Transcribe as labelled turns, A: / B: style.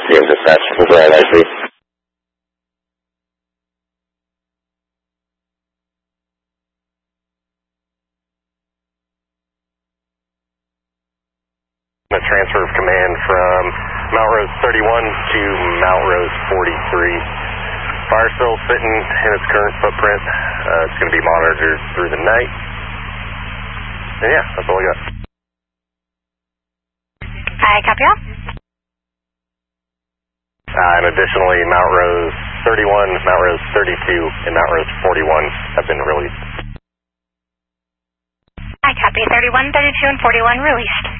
A: Yeah, dispatch. Overall IC.
B: A transfer of command from Mount Rose 31 to Mount Rose 43. Fire still sitting in its current footprint. It's going to be monitored through the night. And yeah, that's all I got.
C: I copy all.
B: And additionally, Mount Rose 31, Mount Rose 32, and Mount Rose 41 have been released.
C: I copy 31, 32, and 41 released.